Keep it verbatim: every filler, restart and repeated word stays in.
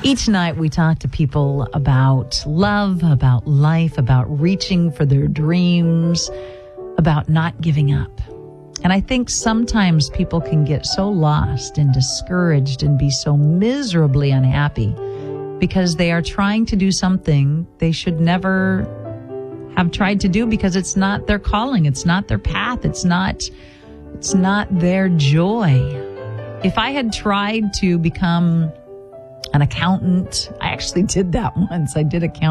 Each night we talk to people about love, about life, about reaching for their dreams, about not giving up. And I think sometimes people can get so lost and discouraged and be so miserably unhappy because they are trying to do something they should never have tried to do because it's not their calling, it's not their path, it's not it's not their joy. If I had tried to become an accountant, I actually did that once. I did account